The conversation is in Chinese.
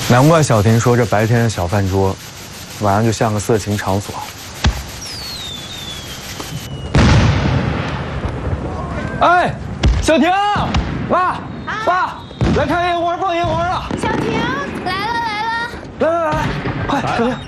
难怪小婷说这白天的小饭桌，晚上就像个色情场所。哎，小婷，妈，爸，来看烟花，放烟花了。 小婷，来了， 来，快，小婷。